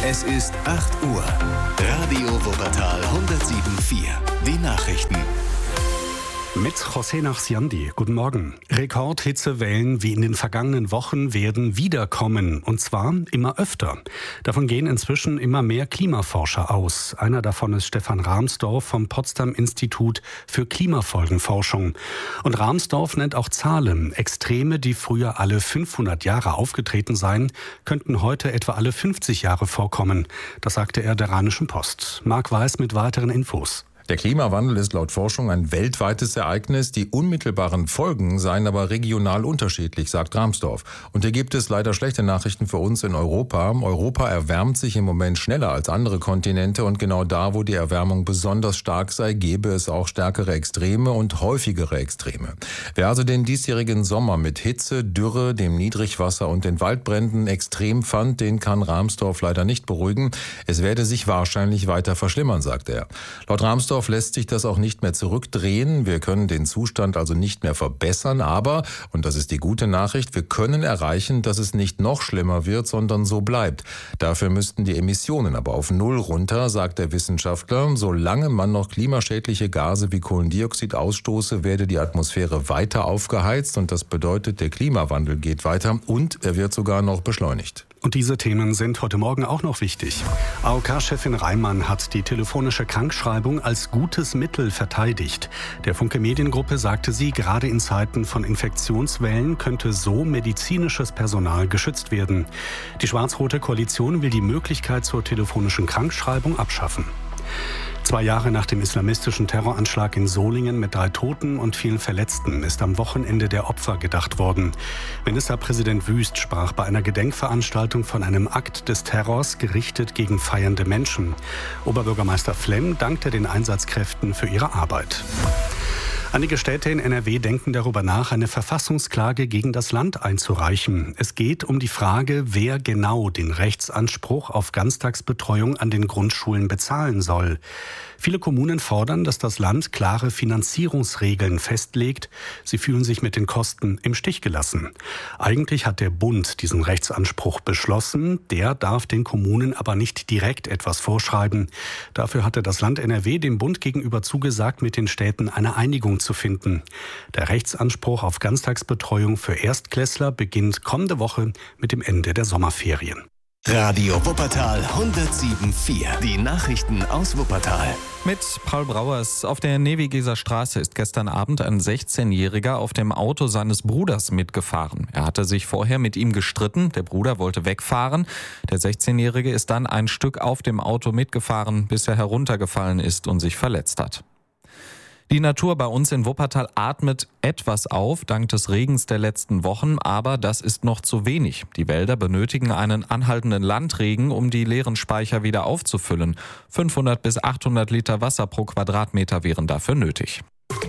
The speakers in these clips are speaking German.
Es ist 8 Uhr. Radio Wuppertal 107.4. Die Nachrichten. Mit José Nachsiandi. Guten Morgen. Rekordhitzewellen wie in den vergangenen Wochen werden wiederkommen. Und zwar immer öfter. Davon gehen inzwischen immer mehr Klimaforscher aus. Einer davon ist Stefan Rahmsdorf vom Potsdam-Institut für Klimafolgenforschung. Und Rahmsdorf nennt auch Zahlen. Extreme, die früher alle 500 Jahre aufgetreten seien, könnten heute etwa alle 50 Jahre vorkommen. Das sagte er der Rheinischen Post. Marc Weiß mit weiteren Infos. Der Klimawandel ist laut Forschung ein weltweites Ereignis. Die unmittelbaren Folgen seien aber regional unterschiedlich, sagt Rahmsdorf. Und hier gibt es leider schlechte Nachrichten für uns in Europa. Europa erwärmt sich im Moment schneller als andere Kontinente. Und genau da, wo die Erwärmung besonders stark sei, gäbe es auch stärkere Extreme und häufigere Extreme. Wer also den diesjährigen Sommer mit Hitze, Dürre, dem Niedrigwasser und den Waldbränden extrem fand, den kann Rahmsdorf leider nicht beruhigen. Es werde sich wahrscheinlich weiter verschlimmern, sagt er. Laut Rahmsdorf lässt sich das auch nicht mehr zurückdrehen. Wir können den Zustand also nicht mehr verbessern, aber, und das ist die gute Nachricht, wir können erreichen, dass es nicht noch schlimmer wird, sondern so bleibt. Dafür müssten die Emissionen aber auf Null runter, sagt der Wissenschaftler. Solange man noch klimaschädliche Gase wie Kohlendioxid ausstoße, werde die Atmosphäre weiter aufgeheizt und das bedeutet, der Klimawandel geht weiter und er wird sogar noch beschleunigt. Und diese Themen sind heute Morgen auch noch wichtig. AOK-Chefin Reimann hat die telefonische Krankschreibung als gutes Mittel verteidigt. Der Funke Mediengruppe sagte sie, gerade in Zeiten von Infektionswellen könnte so medizinisches Personal geschützt werden. Die schwarz-rote Koalition will die Möglichkeit zur telefonischen Krankschreibung abschaffen. 2 Jahre nach dem islamistischen Terroranschlag in Solingen mit 3 Toten und vielen Verletzten ist am Wochenende der Opfer gedacht worden. Ministerpräsident Wüst sprach bei einer Gedenkveranstaltung von einem Akt des Terrors gerichtet gegen feiernde Menschen. Oberbürgermeister Flemm dankte den Einsatzkräften für ihre Arbeit. Einige Städte in NRW denken darüber nach, eine Verfassungsklage gegen das Land einzureichen. Es geht um die Frage, wer genau den Rechtsanspruch auf Ganztagsbetreuung an den Grundschulen bezahlen soll. Viele Kommunen fordern, dass das Land klare Finanzierungsregeln festlegt. Sie fühlen sich mit den Kosten im Stich gelassen. Eigentlich hat der Bund diesen Rechtsanspruch beschlossen. Der darf den Kommunen aber nicht direkt etwas vorschreiben. Dafür hatte das Land NRW dem Bund gegenüber zugesagt, mit den Städten eine Einigung zu finden. Der Rechtsanspruch auf Ganztagsbetreuung für Erstklässler beginnt kommende Woche mit dem Ende der Sommerferien. Radio Wuppertal 107.4. Die Nachrichten aus Wuppertal. Mit Paul Brauers. Auf der Nevigeser Straße ist gestern Abend ein 16-Jähriger auf dem Auto seines Bruders mitgefahren. Er hatte sich vorher mit ihm gestritten. Der Bruder wollte wegfahren. Der 16-Jährige ist dann ein Stück auf dem Auto mitgefahren, bis er heruntergefallen ist und sich verletzt hat. Die Natur bei uns in Wuppertal atmet etwas auf, dank des Regens der letzten Wochen, aber das ist noch zu wenig. Die Wälder benötigen einen anhaltenden Landregen, um die leeren Speicher wieder aufzufüllen. 500 bis 800 Liter Wasser pro Quadratmeter wären dafür nötig.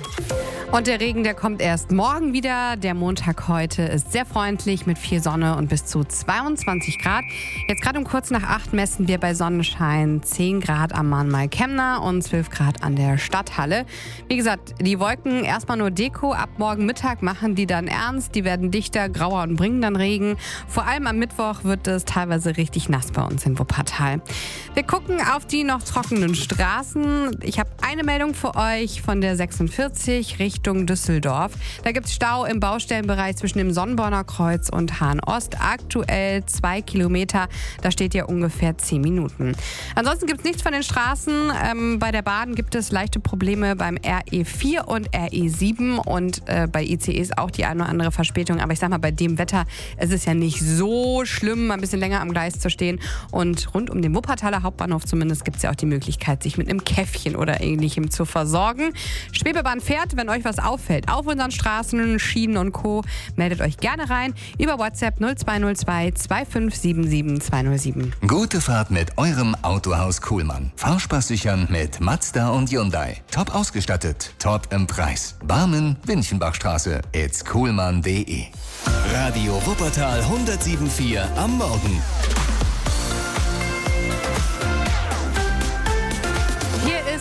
Und der Regen, der kommt erst morgen wieder. Der Montag heute ist sehr freundlich mit viel Sonne und bis zu 22 Grad. Jetzt gerade um kurz nach 8 messen wir bei Sonnenschein 10 Grad am Mahnmal-Kemner und 12 Grad an der Stadthalle. Wie gesagt, die Wolken erstmal nur Deko. Ab morgen Mittag machen die dann ernst. Die werden dichter, grauer und bringen dann Regen. Vor allem am Mittwoch wird es teilweise richtig nass bei uns in Wuppertal. Wir gucken auf die noch trockenen Straßen. Ich habe eine Meldung für euch von der 46 Richtung Düsseldorf. Da gibt es Stau im Baustellenbereich zwischen dem Sonnenborner Kreuz und Hahn-Ost. Aktuell 2 Kilometer. Da steht ihr ungefähr 10 Minuten. Ansonsten gibt es nichts von den Straßen. Bei der Bahn gibt es leichte Probleme beim RE4 und RE7 und bei ICEs auch die eine oder andere Verspätung. Aber ich sag mal, bei dem Wetter ist es ja nicht so schlimm, ein bisschen länger am Gleis zu stehen. Und rund um den Wuppertaler Hauptbahnhof zumindest gibt es ja auch die Möglichkeit, sich mit einem Käffchen oder Ähnlichem zu versorgen. Schwebebahn fährt, wenn euch was auffällt auf unseren Straßen, Schienen und Co., meldet euch gerne rein über WhatsApp 0202 2577 207. Gute Fahrt mit eurem Autohaus Kuhlmann. Fahrspaß sichern mit Mazda und Hyundai. Top ausgestattet, top im Preis. Barmen, Winchenbachstraße, itskuhlmann.de. Radio Wuppertal 107.4 am Morgen.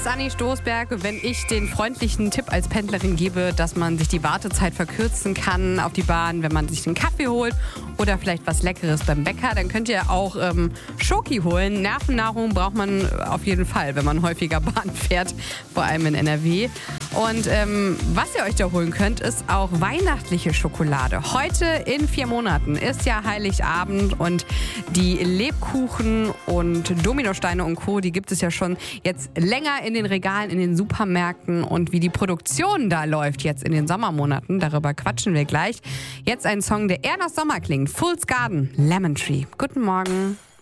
ist Anni Stoßberg. Wenn ich den freundlichen Tipp als Pendlerin gebe, dass man sich die Wartezeit verkürzen kann auf die Bahn, wenn man sich einen Kaffee holt oder vielleicht was Leckeres beim Bäcker, dann könnt ihr auch Schoki holen. Nervennahrung braucht man auf jeden Fall, wenn man häufiger Bahn fährt, vor allem in NRW. Und was ihr euch da holen könnt, ist auch weihnachtliche Schokolade. Heute in 4 Monaten ist ja Heiligabend und die Lebkuchen und Dominosteine und Co., die gibt es ja schon jetzt länger in den Regalen, in den Supermärkten. Und wie die Produktion da läuft jetzt in den Sommermonaten, darüber quatschen wir gleich. Jetzt ein Song, der eher nach Sommer klingt. Fool's Garden, Lemon Tree. Guten Morgen.